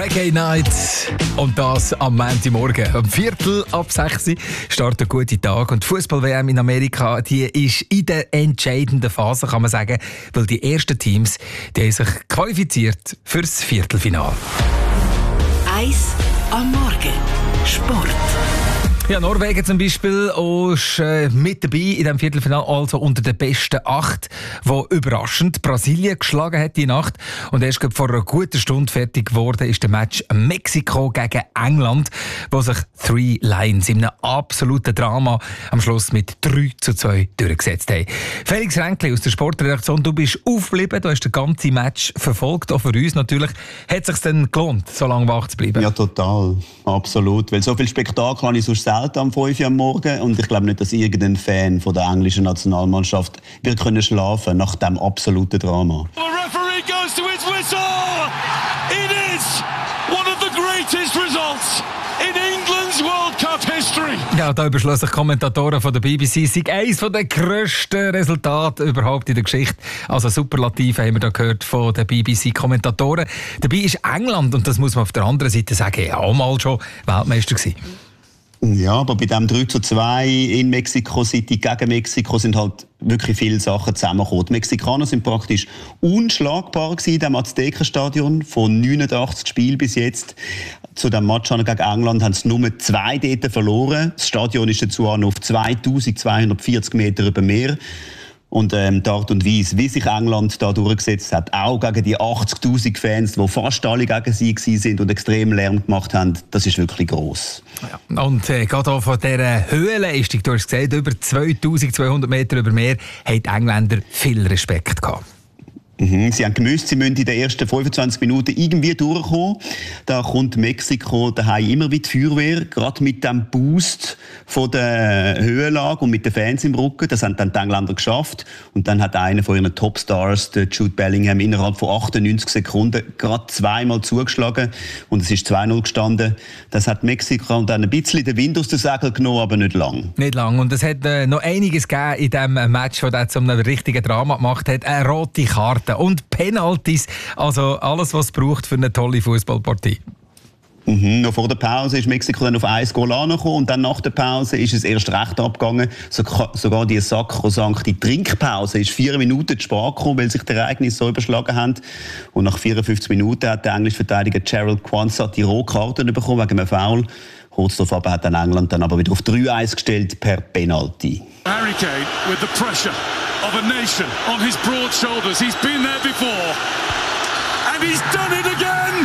Reggae Night. Und das am Montagmorgen. Um 5:45 startet ein guter Tag. Und die Fußball-WM in Amerika, die ist in der entscheidenden Phase, kann man sagen. Weil die ersten Teams, die haben sich qualifiziert für das Viertelfinale. Eis am Morgen. Sport. Ja, Norwegen zum Beispiel ist mit dabei in diesem Viertelfinale, also unter den besten 8, wo überraschend Brasilien geschlagen hat die Nacht. Und erst vor einer guten Stunde fertig geworden ist der Match Mexiko gegen England, wo sich Three Lions in einem absoluten Drama am Schluss mit 3:2 durchgesetzt haben. Felix Ränkli aus der Sportredaktion, du bist aufgeblieben, du hast das ganze Match verfolgt, auch für uns natürlich. Hat es sich denn gelohnt, so lange wach zu bleiben? Ja, total. Absolut. Weil so viel Spektakel habe ich sonst selten am 5 Uhr am Morgen. Und ich glaube nicht, dass irgendein Fan von der englischen Nationalmannschaft wird können schlafen nach diesem absoluten Drama. The referee goes to his whistle. It is one of the greatest results in England's World Cup history. Ja, da überschlossen sich Kommentatoren von der BBC, es sei eines der grössten Resultate überhaupt in der Geschichte. Also Superlative haben wir da gehört von den BBC-Kommentatoren. Dabei ist England, und das muss man auf der anderen Seite sagen, ja auch mal schon Weltmeister gewesen. Ja, aber bei dem 3:2 in Mexico City gegen Mexiko sind halt wirklich viele Sachen zusammengekommen. Die Mexikaner sind praktisch unschlagbar gewesen in dem Aztekenstadion. Von 89 Spielen bis jetzt. Zu dem Match gegen England haben sie nur 2 dort verloren. Das Stadion ist dazu auch noch auf 2240 Meter über Meer. Und die Art und Weise, wie sich England da durchgesetzt hat, auch gegen die 80'000 Fans, die fast alle gegen sie sind und extrem Lärm gemacht haben, das ist wirklich gross. Ja. Und gerade auch von dieser Höhenleistung, du hast gesagt, über 2200 Meter über Meer, haben die Engländer viel Respekt gehabt. Sie haben gewusst, sie müssen in den ersten 25 Minuten irgendwie durchkommen. Da kommt Mexiko daheim immer wie die Feuerwehr, gerade mit dem Boost von der Höhenlage und mit den Fans im Rücken. Das haben dann die Engländer geschafft. Und dann hat einer von ihren Topstars, der Jude Bellingham, innerhalb von 98 Sekunden gerade zweimal zugeschlagen. Und es ist 2:0 gestanden. Das hat Mexiko dann ein bisschen den Wind aus den Segeln genommen, aber nicht lang. Nicht lang. Und es hat noch einiges gegeben in diesem Match, das zu einem richtigen Drama gemacht hat. Eine rote Karte und Penalties, also alles, was es braucht für eine tolle Fußballpartie. Noch vor der Pause ist Mexiko dann auf 1 Goal angekommen und dann nach der Pause ist es erst recht abgegangen. Sogar die sakrosankte Trinkpause ist 4 Minuten zu spät gekommen, weil sich die Ereignisse so überschlagen haben. Und nach 54 Minuten hat der englische Verteidiger Gerald Quansah die rote Karte bekommen wegen einem Foul. Kurz darauf hat dann England dann aber wieder auf 3:1 gestellt per Penalty. Harry Kane with the pressure of a nation on his broad shoulders. He's been there before. And he's done it again!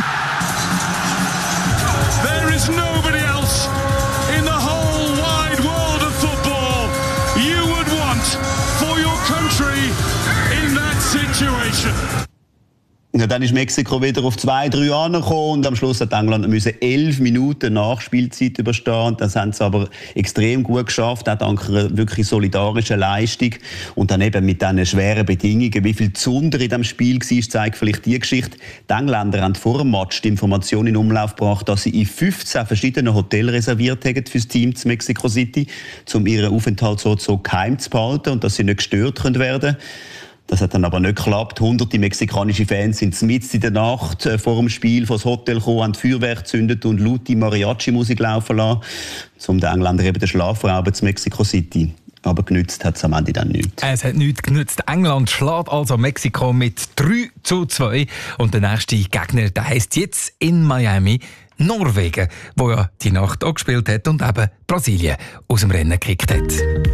There is nobody else in the whole wide world of football you would want for your country in that situation. Ja, dann ist Mexiko wieder auf 2:3 angekommen und am Schluss hat England 11 Minuten Nachspielzeit überstehen. Das haben sie aber extrem gut geschafft, auch dank einer wirklich solidarischen Leistung. Und dann eben mit diesen schweren Bedingungen, wie viel Zunder in diesem Spiel war, zeigt vielleicht die Geschichte. Die Engländer haben vor dem Match die Information in Umlauf gebracht, dass sie in 15 verschiedenen Hotels reserviert haben für das Team zu Mexico City, um ihren Aufenthalt so geheim zu behalten und dass sie nicht gestört werden können. Das hat dann aber nicht geklappt. Hunderte mexikanische Fans sind mitten in der Nacht vor dem Spiel vor das Hotel gekommen, haben Feuerwerk gezündet und laute Mariachi-Musik laufen lassen, um den Engländern eben den Schlaf zu rauben zu Mexico City. Aber genützt hat es am Ende dann nichts. Es hat nichts genützt. England schlägt also Mexiko mit 3:2. Und der nächste Gegner, der heisst jetzt in Miami Norwegen, wo ja die Nacht auch gespielt hat und eben Brasilien aus dem Rennen gekickt hat.